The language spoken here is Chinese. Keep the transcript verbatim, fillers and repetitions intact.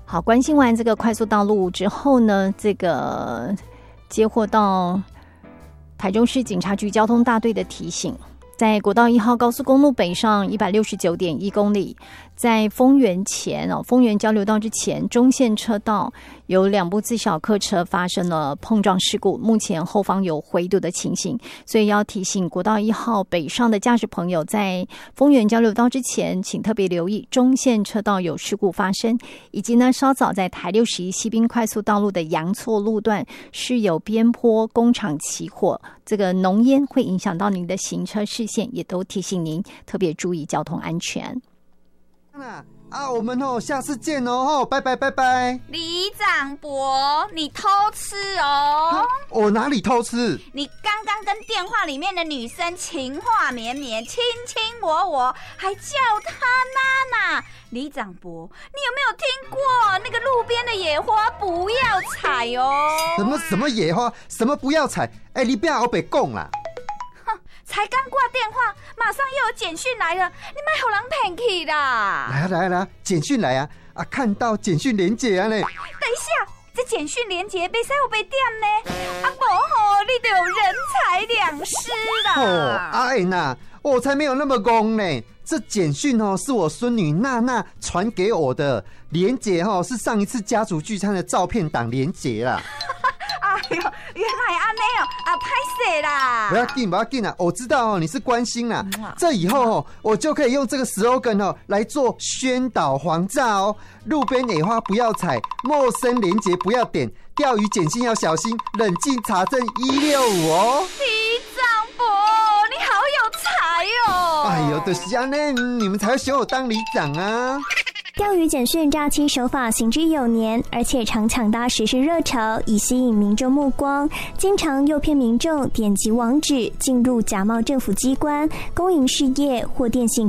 好，关心完这个快速道路之后呢，这个接获到台中市警察局交通大队的提醒，在国道一号高速公路北上一百六十九点一公里，在丰原前哦，丰原交流道之前中线车道有两部自小客车发生了碰撞事故，目前后方有回堵的情形，所以要提醒国道一号北上的驾驶朋友，在丰原交流道之前请特别留意中线车道有事故发生，以及呢稍早在台六十一西滨快速道路的阳错路段是有边坡工厂起火，这个浓烟会影响到您的行车视线，也都提醒您特别注意交通安全。 啊，我们哦，下次见哦，拜拜拜拜。 李长伯，你偷吃哦！ 我哪里偷吃？ 你刚刚跟电话里面的女生情话绵绵，卿卿我我，还叫她娜娜。李长伯，你有没有听过那个路边的野花不要采哦？ 什么什么野花？什么不要采？哎、欸，你不要我别讲啦！ 才刚挂电话，马上又有简讯来了，你别给人骗去啦！ 来啊来啊来啊，简讯来啊！啊，看到简讯连结啊呢！等一下，这简讯连结别使有被点呢，啊不吼，你就有人财两失啦！ 哦，阿恩呐，我才没有那么公呢。这简讯哦，是我孙女娜娜传给我的，连结哦是上一次家族聚餐的照片档连结啦。 哎呦，原来安尼哦，啊，拍摄啦！ 不要紧，不要紧啊！我知道哦，你是关心啦。嗯、这以后哦，我就可以用这个 slogan 哦来做宣导黄炸哦。路边野花不要采，陌生连结不要点，钓鱼简讯要小心，冷静查证一六五哦。 李长伯，你好有才哦！ 哎呦，就是这样呢，你们才会选我当里长啊。 钓鱼简讯诈欺手法行之有年，而且常抢搭时事热潮，以吸引民众目光，经常诱骗民众点击网址进入假冒政府机关、公营事业或电信